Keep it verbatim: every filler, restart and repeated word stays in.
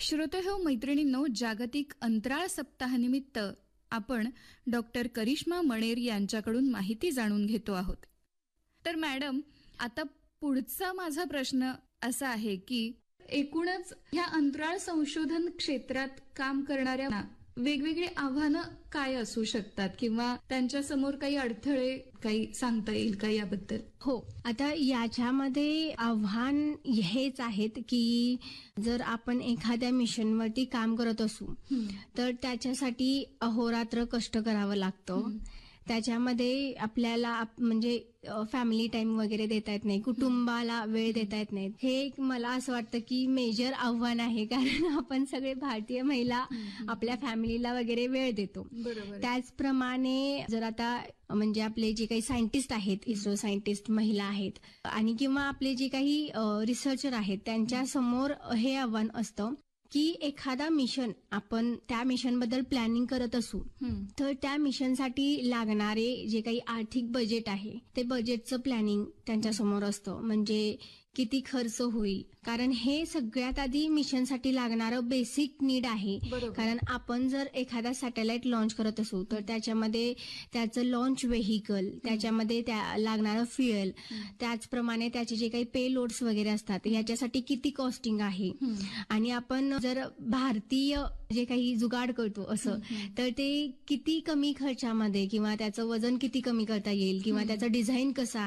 श्रोतेहो मैत्रिणींनो, जागतिक अंतराळ सप्ताहानिमित्त आपण डॉक्टर करिश्मा मणेर यांच्याकडून माहिती जाणून घेतो आहोत. तर मॅडम, आता पुढचा माझा प्रश्न असा आहे की एकूणच ह्या अंतराळ संशोधन क्षेत्रात काम करणाऱ्या वेगवेगळे आव्हानं काय असू शकतात किंवा त्यांच्या समोर काही अडथळे काही सांगता येईल का याबद्दल? हो, आता याच्यामध्ये आव्हान हेच आहेत की जर आपण एखाद्या मिशनवरती काम करत असू तर त्याच्यासाठी अहोरात्र कष्ट करावं लागतं. त्याच्यामध्ये आपल्याला म्हणजे फॅमिली टाइम वगैरे देता येत नाही, कुटुंबाला वेळ देता येत नाही. हे एक मला असं वाटतं की मेजर आव्हान आहे, कारण आपण सगळे भारतीय महिला आपल्या फॅमिलीला वगैरे वेळ देतो. त्याचप्रमाणे जर आता म्हणजे आपले जे काही सायंटिस्ट आहेत, इस्रो सायंटिस्ट महिला आहेत, आणि किंवा आपले जे काही रिसर्चर आहेत, त्यांच्या समोर हे आव्हान असतं की एखादा मिशन आपण त्या मिशन बद्दल प्लॅनिंग करत असू तर त्या मिशनसाठी लागणारे जे काही आर्थिक बजेट आहे ते बजेटचं प्लॅनिंग त्यांच्या समोर असतं. म्हणजे किती खर्च होईल, कारण हे सगळ्यात आधी मिशनसाठी लागणारं बेसिक नीड आहे. कारण आपण जर एखादा सॅटेलाइट लॉन्च करत असू तर त्याच्यामध्ये त्याचं लॉन्च व्हेकल, त्याच्यामध्ये त्या लागणारं फ्युएल, त्याचप्रमाणे त्याचे जे काही पे लोड्स वगैरे असतात याच्यासाठी किती कॉस्टिंग आहे. आणि आपण जर भारतीय जे काही जुगाड करतो असं तर ते किती कमी खर्चामध्ये किंवा त्याचं वजन किती कमी करता येईल किंवा त्याचं डिझाईन कसं